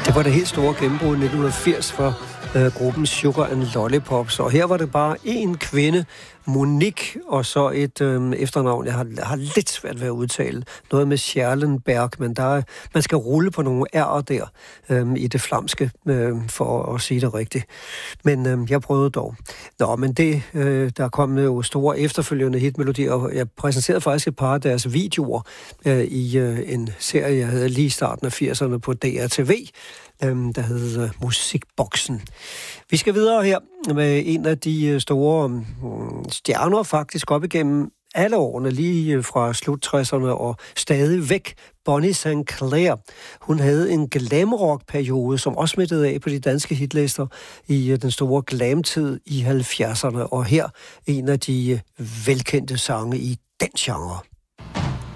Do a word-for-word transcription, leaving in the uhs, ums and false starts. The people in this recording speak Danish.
Det var det helt store gennembrud i nitten firs for øh, gruppen Sugar and Lollipops. Og her var det bare én kvinde, Monique, og så et øh, efternavn, jeg har, har lidt svært ved at udtale. Noget med Scherlenberg, men der er, man skal rulle på nogle R'er der øh, i det flamske, øh, for at sige det rigtigt. Men øh, jeg prøvede dog. Nå, men det, øh, der kom jo store efterfølgende hitmelodier, og jeg præsenterede faktisk et par af deres videoer øh, i øh, en serie, jeg havde lige i starten af firserne på D R T V, der hedder Musikboksen. Vi skal videre her med en af de store stjerner faktisk op igennem alle årene, lige fra slut tresserne og stadig væk, Bonnie Saint Clair. Hun havde en glamrock-periode, som også smittede af på de danske hitlister i den store glamtid i halvfjerdserne, og her en af de velkendte sange i den genre.